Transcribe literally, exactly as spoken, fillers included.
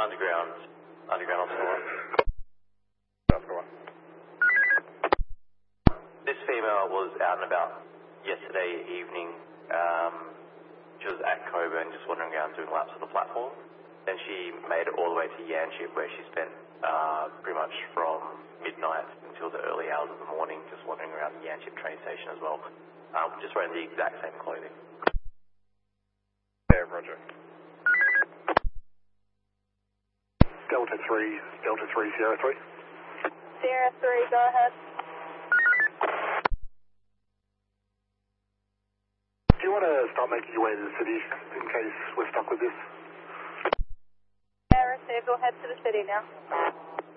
underground, underground Oscar one. Oscar one. This female was out and about yesterday evening. Um, she was at Coburn, just wandering around doing laps of the platform. Then she made it all the way to Yanchep, where she spent uh, pretty much from midnight until the early hours of the morning, just wandering around the Yanchep train station as well. Um, just wearing the exact same clothing. Yeah, roger. Delta three, Delta three, Sierra three. Sierra three, go ahead. Do you want to start making your way to the city in case we're stuck with this? Yeah, receive, go ahead to the city now.